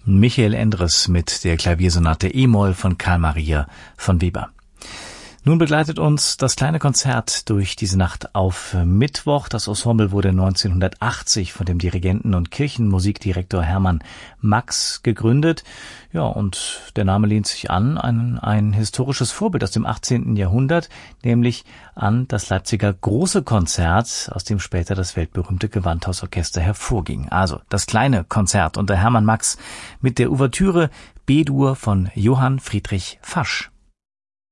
Michael Endres mit der Klaviersonate E-Moll von Carl Maria von Weber. Nun begleitet uns das kleine Konzert durch diese Nacht auf Mittwoch. Das Ensemble wurde 1980 von dem Dirigenten und Kirchenmusikdirektor Hermann Max gegründet. Ja, und der Name lehnt sich an ein historisches Vorbild aus dem 18. Jahrhundert, nämlich an das Leipziger Große Konzert, aus dem später das weltberühmte Gewandhausorchester hervorging. Also das kleine Konzert unter Hermann Max mit der Ouvertüre B-Dur von Johann Friedrich Fasch.